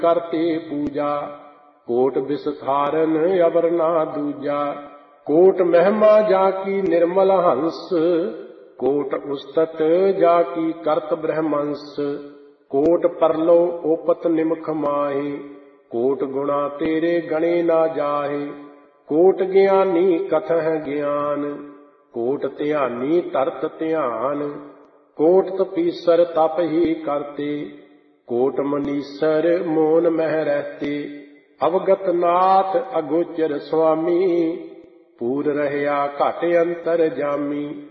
करते पूजा। कोट विस्तारन अवर ना दूजा। कोट महिमा जाकी निर्मल हंस। कोट उस्तत जाकी करत ब्रह्मंस। कोट परलो ओपत निमख माहे। कोट गुणा तेरे गणे ना जाहे। कोट ज्ञानी कथह ज्ञान। कोट ध्यानी तरत ध्यान। कोट तपीसर तप ही करते। कोट मनीसर मोन मह रहते। अवगत नाथ अगोचर स्वामी। पूर रहया घट अंतर जामी।